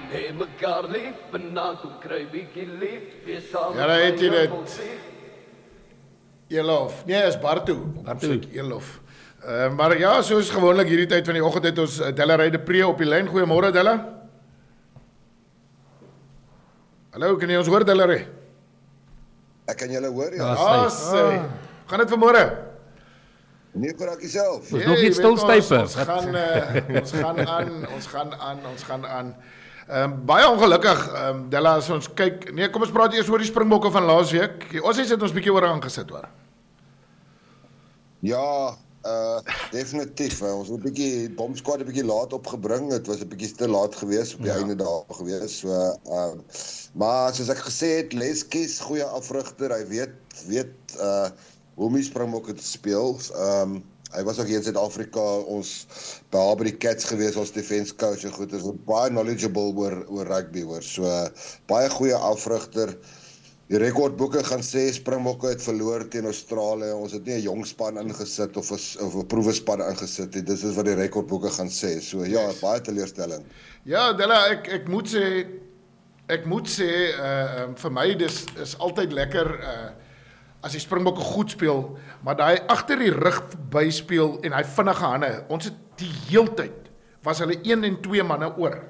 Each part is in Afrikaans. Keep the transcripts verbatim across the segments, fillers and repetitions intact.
Hé mekaar lief, vanaand kom kry bietjie lief, wees saam. Ja, daar het jy dit. Elof. Nee, is Bartu. Bartu. Elof. Uh, maar ja, soos gewoonlik hierdie tyd van die oggend het ons uh, Della Ry de Pre op die lyn. Goeiemôre Della. Hallo, kan jy ons hoor Della Ry? Ek kan julle hoor, ja. Ah, sê. Gaan dit vanmôre? Nee, vir ek self. Ons nog nie stilstype. Ons, ons gaan uh, ons gaan aan, ons gaan aan, ons gaan aan. Ehm um, baie ongelukkig, ehm um, Della, as ons kyk, nee, kom ons praat eers oor die Springbokke van laasweek. Ons het ons bietjie oor aangesit hoor. Ja, uh definitief. Uh, ons het 'n bietjie bomsquad 'n bietjie laat opgebring. Dit was 'n bietjie te laat geweest op die ja. einde daar geweest. So uh maar soos ek gesê het, Les Kies, goeie afrigter. Hy weet weet uh hoe om die Springbokke te speel. Ehm um, hy was ook hier in Suid-Afrika ons by by die Cats geweest as defense coach en goed. Is baie knowledgeable oor oor rugby hoor. So uh, baie goeie afrigter. Die rekordboeke gaan sê Springbokke het verloor teen Australië. Ons het nie 'n jong span ingesit of 'n of 'n proefspan ingesit nie. Dis is wat die rekordboeke gaan sê. So ja, yes. baie teleurstelling. Ja, Della, ek ek moet sê ek moet sê uh um, vir my dis is altyd lekker uh as die Springbokke goed speel, maar daai agter die rug byspeel en hy vinnige hande. Ons het die heeltyd was hulle een en twee manne oor.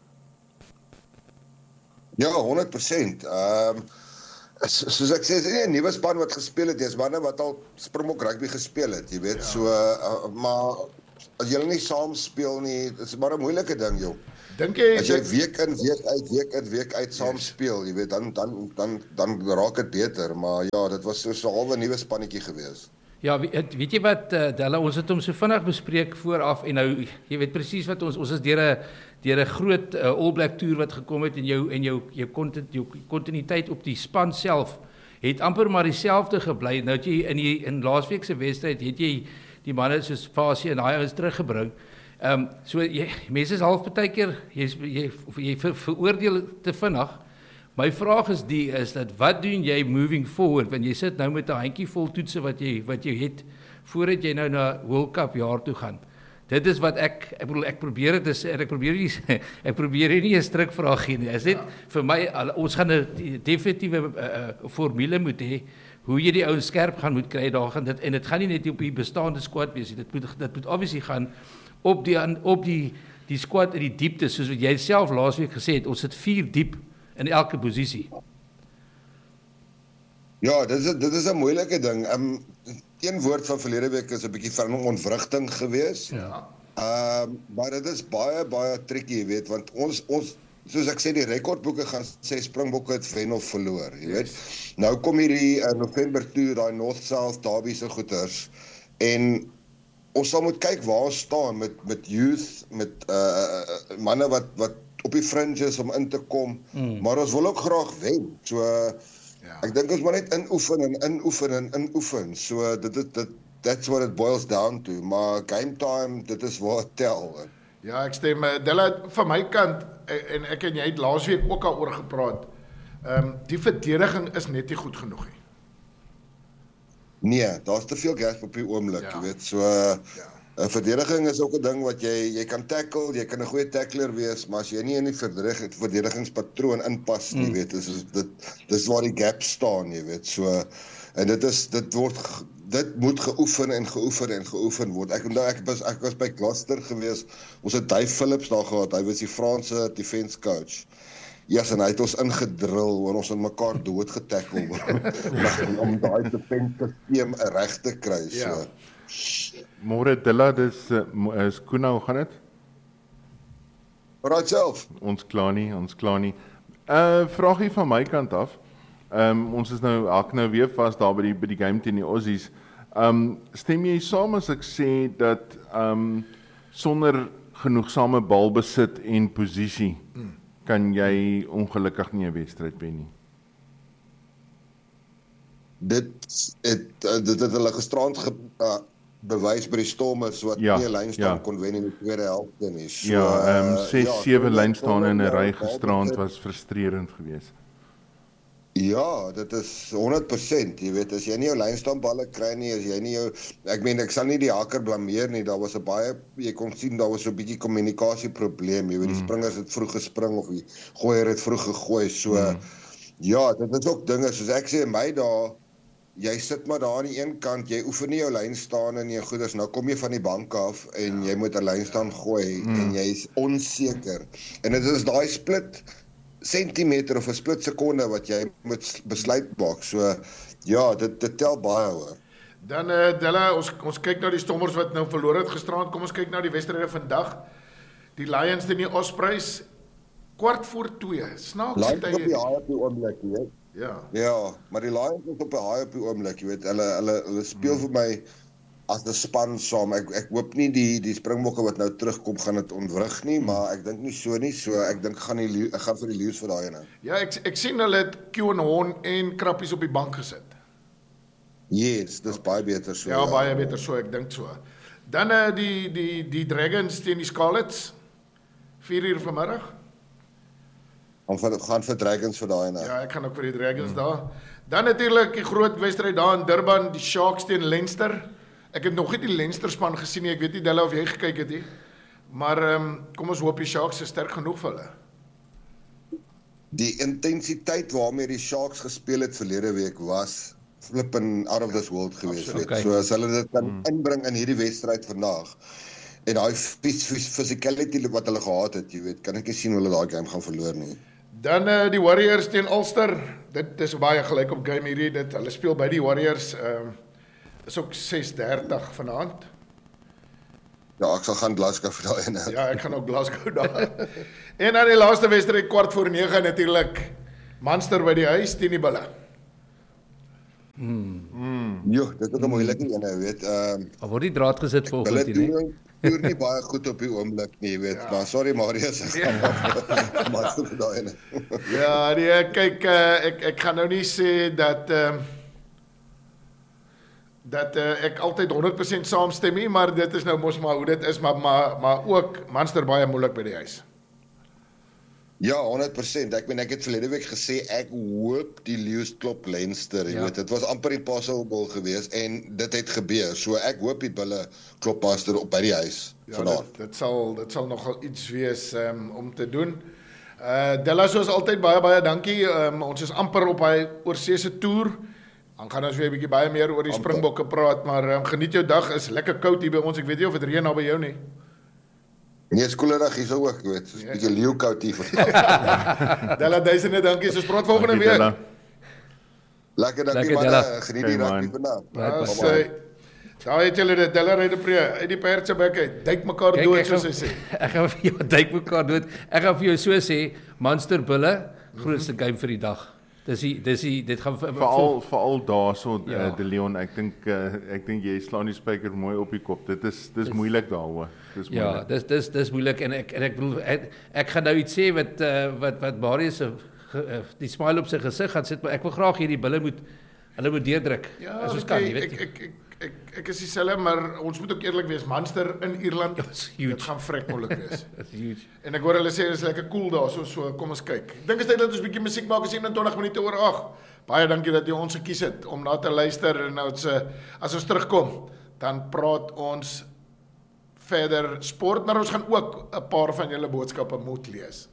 Ja, honderd persent. Ehm um, soos ek sê, is nie 'n nuwe span wat gespeel het, dis manne wat al Springbok rugby gespeel het, jy weet, ja. so uh, maar as jy nie saam speel nie, dit is maar 'n moeilike ding, joh. Dink jy as jy week in week uit week in week uit saam yes. speel, jy weet, dan dan dan dan raak dit beter, maar ja, dit was so 'n halwe nuwe spannetjie geweest. Ja, weet, weet jy wat uh, Della, ons het hom so vinnig bespreek vooraf en nou jy weet presies wat ons ons is deur 'n deur 'n groot uh, All Black toer wat gekom het en jou en jou jou kontinent jou kontinuïteit op die span self het amper maar dieselfde gebly. Nou het jy in die in laasweek se wedstryd het jy die manne soos Fasie en daai ouens teruggebring. Ehm um, so jy mense is half partykeer jy jy jy ver, veroordeel te vinnig. My vraag is die is dat wat doen jy moving forward want jy sit nou met 'n handjie vol toetse wat jy wat jy het voordat jy nou na World Cup jaar toe gaan. Dit is wat ek ek bedoel ek probeer dit is ek probeer nie ek probeer nie 'n strikvraag gee nie. Is dit ja. vir my ons gaan 'n definitiewe uh, uh, formule moet hê hoe jy die ouens skerp gaan moet kry daar gaan dit en dit gaan nie net op die bestaande squad wees nie. Dit moet dit moet obviously gaan op die op die die squad in die diepte soos wat jy self laasweek gesê het. Ons sit vier diep in elke posisie. Ja, dit is dit is 'n moeilike ding. Um, een woord van verlede week is 'n bietjie van ontwrigting geweest. Ja. Ehm um, maar dit is baie baie tricky, jy weet, want ons ons soos ek sê die rekordboeke gaan sê Springbokke het wen of verloor, jy yes. weet. Nou kom hierdie uh, November toe daai North South Derby se goeters en ons sal moet kyk waar ons staan met met youth, met uh manne wat wat op die fringes om in te kom, mm. maar ons wil ook graag wen. So ja. ek dink ons moet net inoefen en inoefen en inoefen. So dit dit dit that's what it boils down to. Maar game time, dit is waar het tel. Ja, ek stem Della van my kant en ek en jy het laasweek ook al oor gepraat. Ehm um, die verdediging is net nie goed genoeg nie. Nee, daar's te veel gas op die oomblik, ja. jy weet. So uh, ja. Uh, verdediging is ook 'n ding wat jy jy kan tackle, jy kan 'n goeie tackler wees, maar as jy nie in die verdediging verdedigingspatroon inpas nie, mm. weet, is dit dis waar die gap staan, jy weet. So en dit is dit word dit moet geoefen en geoefen en geoefen word. Ek onthou ek was ek was by Gloucester gewees. Ons het Dave Phillips daar gehad. Hy was die Franse defense coach. Ja, yes, en hy het ons ingedril oor ons in mekaar dood getackle om, om daai defense stelsel reg te kry. So. Ja. Môre Della, dis uh, is Koena, hoe gaan dit? Right self. Ons klaar nie, ons klaar nie. Uh vraagie van my kant af. Ehm um, ons is nou ek nou weer vas daar by die by die game teen die Aussies. Ehm um, stem jy saam as ek sê dat ehm um, sonder genoegsame balbesit en posisie hmm. kan jy ongelukkig nie 'n wedstryd wen nie? Dit het dit het hulle gisterand ge, uh, bewys by die Stormers wat ja, nie 'n lynstaan ja. kon wen in die tweede helfte nie. So, ja, ehm um, ses ja, sewe lynstaan in 'n ry gisterand was frustrerend geweest. Ja, dit is honderd persent, jy weet, as jy nie jou lynstaanballe kry nie, as jy nie jou, ek meen, ek sal nie die hakker blameer nie, daar was 'n baie, jy kon sien, daar was so 'n bietjie kommunikasieprobleem, jy weet, die springers het vroeg gespring, of die gooier het vroeg gegooi, so, hmm. ja, dit is ook dinge, soos ek sê, my daar, jy sit maar daar aan die een kant, jy oefen nie jou lynstaan en jy goeders, nou kom jy van die bank af, en jy moet 'n lynstaan gooi, hmm. en jy is onseker, en dit is daai split, sentimeter of 'n split sekonde wat jy moet besluit maak. So ja, dit dit tel baie hoor. Dan eh uh, Della, ons ons kyk na die Stormers wat nou verloor het gisteraand. Kom ons kyk na die wedstryde vandag. Die Lions teen die Ospreys kwart voor twee. Snaaks Lions op die haai op die oomblik, jy weet. Ja. Ja, maar die Lions is op die haai op die oomblik, jy weet. Hulle hulle hulle speel hmm. vir my as 'n span saam. Ek ek hoop nie die die Springbokke wat nou terugkom gaan dit ontwrig nie, maar ek dink nie so nie. So ek dink gaan die ek gaan vir die Lions vir daai ene. Ja, ek ek sien hulle het Keon Horn en Krappies op die bank gesit. Yes, dis baie beter so. Ja, ja, baie beter so, ek dink so. Dan eh uh, die die die Dragons teen die Scarlets vier uur vanmiddag. Ons gaan vir Dragons vir daai ene. Ja, ek gaan ook vir die Dragons hmm. daar. Dan natuurlik die groot wedstryd daar in Durban, die Sharks teen Leinster. Ek het nog nie die Leinster span gesien nie, ek weet nie Della of jy gekyk het nie. Maar ehm um, kom ons hoop die Sharks is sterk genoeg vir hulle. Die intensiteit waarmee die Sharks gespeel het verlede week was flipping out of this world geweest. Okay. So as hulle dit kan hmm. inbring in hierdie wedstryd vandag en daai physicality wat hulle gehad het, jy weet, kan ek nie sien hoe hulle daai game gaan verloor nie. Dan uh, die Warriors teen Ulster. Dit is baie gelyk op game hierdie. Dit hulle speel by die Warriors ehm um, is ook ses dertig vanaand. Ja, ek sal gaan Glasgow vir daai ene. Ja, ek gaan ook Glasgow daar. En dan die laaste wedstryd kwart voor nege natuurlik. Munster by die huis teen die Bulle. Mm. Mm. Jo, dit is ook 'n moeilike ene, weet. Ehm um, word die draad gesit volgens die nie. Hulle doen nie baie goed op die oomblik nie, weet. Ja. Maar sorry Marius, ek gaan Munster vir daai ene. Ja, nee, kyk uh, ek ek gaan nou nie sê dat ehm uh, dat uh, ek altyd honderd persent saamstem nie, maar dit is nou mos maar hoe dit is, maar maar maar ook Munster baie moeilik by die huis. Ja, honderd persent. Ek meen ek het verlede week gesê ek hoop die Lions klop Leinster, jy ja. weet. Dit was amper impossible geweest en dit het gebeur. So ek hoop die Bulle klop Munster op by die huis ja, vanaand. Dit, dit sal dit sal nogal iets wees um, om te doen. Uh Della, soos altyd baie baie dankie. Um, ons is amper op hy oorseese toer. Dan gaan ons weer 'n bietjie baie meer oor die Springbokke praat, maar um, geniet jou dag, is lekker koud hier by ons. Ek weet nie of dit reën nou by jou nie. Nee, skooldag hier sou ook, weet. Dis 'n bietjie leeu koud hier. Della, duisende dankie. Ons praat volgende week. Lekker dankie, Lekker, man. Della. Geniet die dag vanaand. Daar het julle dit, Della Ryder Pre, uit die perd se bek uit. Duik mekaar Kijk, dood, soos gaan, hy sê. Ek gaan vir jou duik mekaar dood. Ek gaan vir jou so sê, Munster Bulle, grootste game vir die dag. Dis die, dis die, dit gaan veral veral daarso ja. uh, De Leon, ek dink uh, ek dink jy slaan die spyker mooi op die kop. Dit is dis moeilik daaroor. Dis moeilik. Ja, dis dis dis moeilik en ek en ek bedoel ek, ek gaan nou iets sê wat uh, wat wat Marius se uh, die smile op sy gesig gaan sit, maar ek wil graag hierdie Bulle moet hulle moet deurdruk. Ja, as ons okay, kan, jy weet. Ek ek ek ek ek is dieselfde, maar ons moet ook eerlik wees. Munster in Ierland, dit gaan vrek moeilik wees. Dit is huge. En ek hoor hulle sê dit is lekker cool daar, so so kom ons kyk. Ek dink is tyd dat ons 'n bietjie musiek maak, is eenentwintig minute oor agt. Baie dankie dat jy ons gekies het om na te luister en nou ons as ons terugkom, dan praat ons verder sport, maar ons gaan ook 'n paar van julle boodskappe moet lees.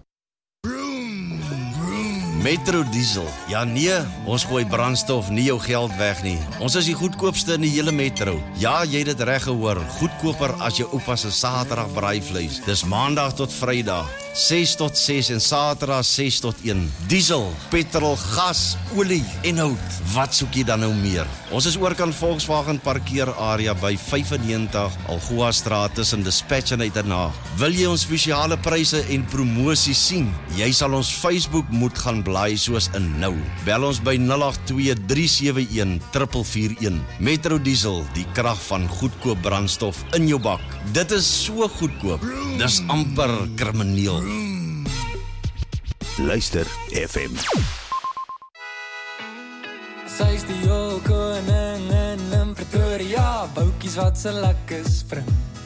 Metro Diesel. Ja nee, ons gooi brandstof nie jou geld weg nie. Ons is die goedkoopste in die hele metro. Ja, jy het dit reg gehoor. Goedkoper as jou oupa se Saterdag braaivleis. Dis Maandag tot Vrydag, ses tot ses en Saterdag ses tot een. Diesel, petrol, gas, olie en hout. Wat soek jy dan nou meer? Ons is oorkant Volkswagen parkeerarea by vyfennegentig Algoa Straat tussen Dispatch en Uiternaag. Wil jy ons spesiale pryse en promosies sien? Jy sal ons Facebook moet gaan blaai soos in nou. Bel ons by nul agt twee drie sewe een vier vier een. Metro Diesel, die krag van goedkoop brandstof in jou bak. Dit is so goedkoop. Dis amper krimineel. Luister F M. Sy is die jol koning in Pretoria, boutjies wat se lekker spring.